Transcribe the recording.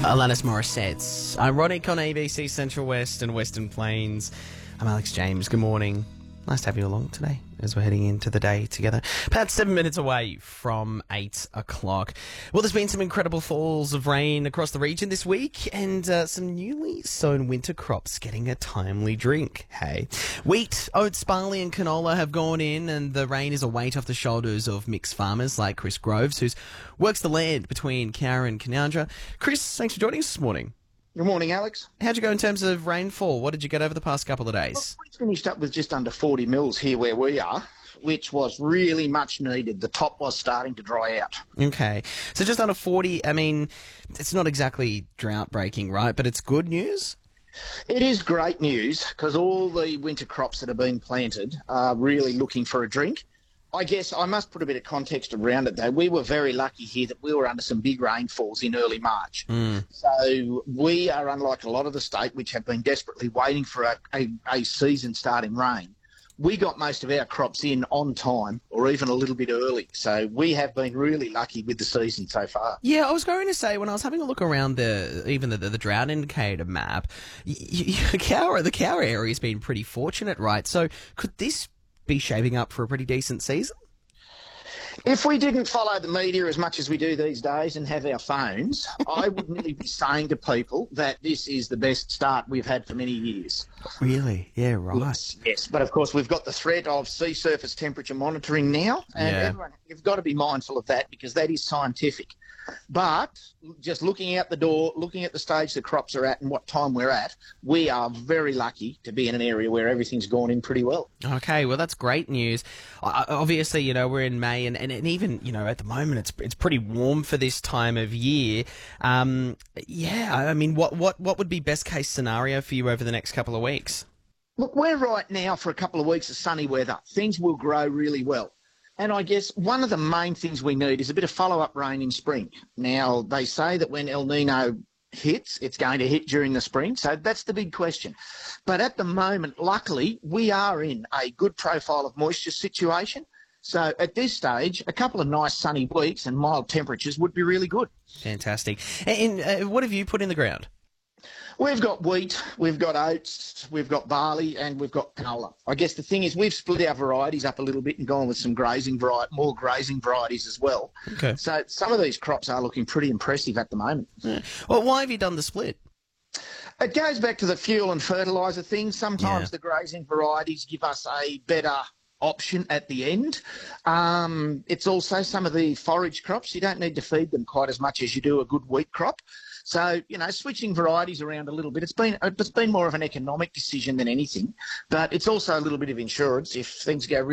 Alanis Morissette. Ironic on ABC Central West and Western Plains. I'm Alex James. Good morning. Nice to have you along today as we're heading into the day together. About 7 minutes away from 8 o'clock. Well, there's been some incredible falls of rain across the region this week and some newly sown winter crops getting a timely drink. Hey, wheat, oats, barley and canola have gone in, and the rain is a weight off the shoulders of mixed farmers like Chris Groves, who works the land between Cowra and Canowindra. Chris, thanks for joining us this morning. Good morning, Alex. How'd you go in terms of rainfall? What did you get over the past couple of days? Well, we finished up with just under 40 mils here where we are, which was really much needed. The top was starting to dry out. Okay. So just under 40, I mean, it's not exactly drought-breaking, right? But it's good news? It is great news because all the winter crops that have been planted are really looking for a drink. I guess I must put a bit of context around it, though. We were very lucky here that we were under some big rainfalls in early March. So we are unlike a lot of the state, which have been desperately waiting for a season-starting rain. We got most of our crops in on time or even a little bit early. So we have been really lucky with the season so far. Yeah, I was going to say, when I was having a look around the drought indicator map, the Cowra area has been pretty fortunate, right? So could this be shaping up for a pretty decent season? If we didn't follow the media as much as we do these days and have our phones, I would nearly be saying to people that this is the best start we've had for many years. Really? Yeah, right. Yes, but of course we've got the threat of sea surface temperature monitoring now, and everyone, you've got to be mindful of that because that is scientific. But just looking out the door, looking at the stage the crops are at and what time we're at, we are very lucky to be in an area where everything's gone in pretty well. Okay, well, that's great news. Obviously, you know, we're in May and even, you know, at the moment it's pretty warm for this time of year. Yeah, I mean, what would be best case scenario for you over the next couple of weeks? Look, we're right now for a couple of weeks of sunny weather. Things will grow really well. And I guess one of the main things we need is a bit of follow-up rain in spring. Now, they say that when El Nino hits, it's going to hit during the spring, so that's the big question. But at the moment, luckily, we are in a good profile of moisture situation. So at this stage, a couple of nice sunny weeks and mild temperatures would be really good. Fantastic. And what have you put in the ground? We've got wheat, we've got oats, we've got barley, and we've got canola. I guess the thing is we've split our varieties up a little bit and gone with some more grazing varieties as well. Okay. So some of these crops are looking pretty impressive at the moment. Yeah. Well, why have you done the split? It goes back to the fuel and fertiliser thing. Sometimes the grazing varieties give us a better option at the end. It's also some of the forage crops. You don't need to feed them quite as much as you do a good wheat crop. So, you know, switching varieties around a little bit, it's been more of an economic decision than anything, but it's also a little bit of insurance if things go